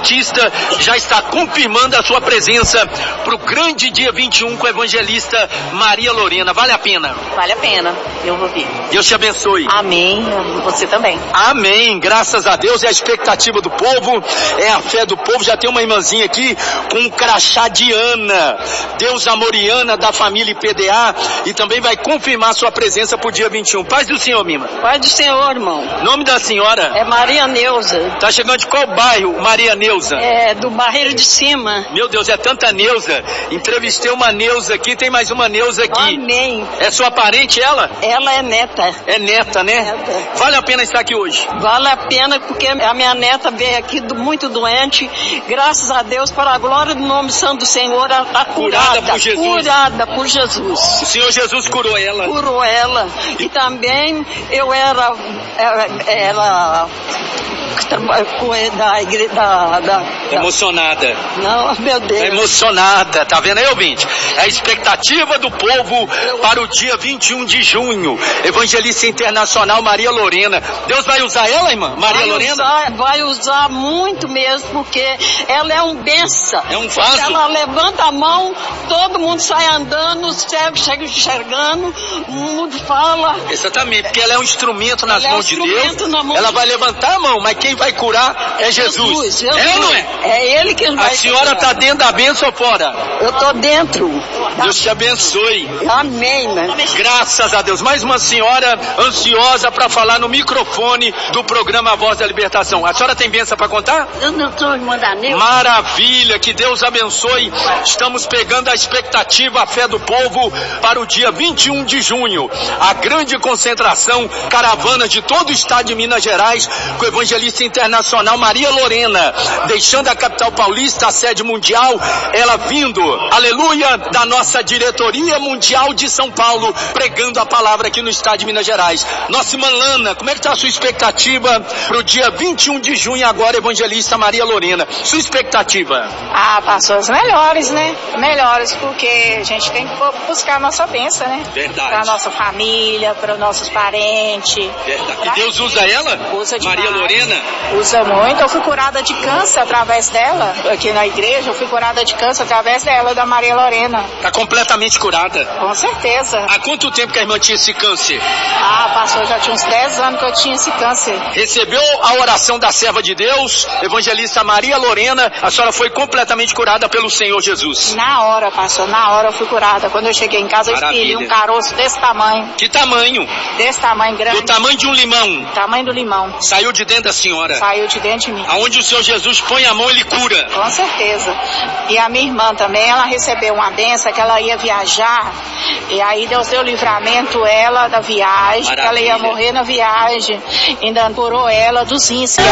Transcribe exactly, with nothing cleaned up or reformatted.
Batista já está confirmando a sua presença para o grande dia vinte e um com a evangelista Maria Lorena. Vale a pena? Vale a pena, eu vou vir. Deus te abençoe. Amém, você também. Amém, graças a Deus. É a expectativa do povo, é a fé do povo. Já tem uma irmãzinha aqui com um crachá de Ana, Deus Amoriana da família I P D A, e também vai confirmar sua presença para o dia vinte e um. Paz do Senhor, Mima. Paz do Senhor, irmão. Nome da senhora? É Maria Neuza. Tá chegando de qual bairro, Maria Neuza? É, do Barreiro de Cima. Meu Deus, é tanta Neuza. Entrevistei uma Neuza aqui, tem mais uma Neuza aqui. Amém. É sua parente, ela? Ela é neta. É neta, né? Neta. Vale a pena estar aqui hoje? Vale a pena, porque a minha neta veio aqui do, muito doente. Graças a Deus, para a glória do nome santo do Senhor, ela está curada. Curada por Jesus. Curada por Jesus. O Senhor Jesus curou ela. Curou ela. E também eu era... era, era da igreja, da, da, emocionada. Não, meu Deus. Emocionada, tá vendo aí, ouvinte? É a expectativa do povo para o dia vinte e um de junho. Evangelista Internacional Maria Lorena. Deus vai usar ela, irmã? Maria vai Lorena? Usar, vai usar muito mesmo, porque ela é um benção. É um vaso. Ela levanta a mão, todo mundo sai andando, o cego chega enxergando, o mundo fala. Exatamente, porque ela é um instrumento nas ela mãos é um de Deus. Mão ela de... vai levantar a mão, mas quem vai curar é Jesus. Jesus, Jesus. É ou não é? É ele que vai. A senhora está dentro da bênção ou fora? Eu estou dentro. Deus te abençoe. Amém, né? Graças a Deus. Mais uma senhora ansiosa para falar no microfone do programa Voz da Libertação. A senhora tem bênção para contar? Eu não sou irmã da Neuza. Maravilha, que Deus abençoe. Estamos pegando a expectativa, a fé do povo para o dia vinte e um de junho. A grande concentração, caravana de todo o estado de Minas Gerais, com o evangelista internacional Maria Lorena, deixando a capital paulista, a sede mundial, ela vindo, aleluia, da nossa diretoria mundial de São Paulo, pregando a palavra aqui no estado de Minas Gerais. Nossa irmã Lana, como é que está a sua expectativa para o dia vinte e um de junho agora, evangelista Maria Lorena? Sua expectativa? Ah, pessoas melhores, né? Melhores, porque a gente tem que buscar a nossa bênção, né? Verdade. Para a nossa família, para os nossos parentes. Verdade. E Deus usa ela? Usa demais. Maria Lorena? Usa muito. Eu fui curada de câncer através dela, aqui na igreja. Eu fui curada de câncer através dela, da Maria Lorena. Está completamente curada? Com certeza. Há quanto tempo que a irmã tinha esse câncer? Ah, pastor, já tinha uns dez anos que eu tinha esse câncer. Recebeu a oração da serva de Deus, evangelista Maria Lorena, a senhora foi completamente curada pelo Senhor Jesus. Na hora, pastor, na hora eu fui curada. Quando eu cheguei em casa, Maravilha. eu escolhi um caroço desse tamanho. Que tamanho? Desse tamanho grande. Do tamanho de um limão. Tamanho do limão. Saiu de dentro da senhora. Saiu de dentro de mim. Aonde o Senhor Jesus põe a mão, ele cura. Com certeza. E a minha irmã também, ela recebeu uma benção que ela ia viajar. E aí Deus deu livramento ela da viagem, que ela ia morrer na viagem. Ainda curou ela dos rins.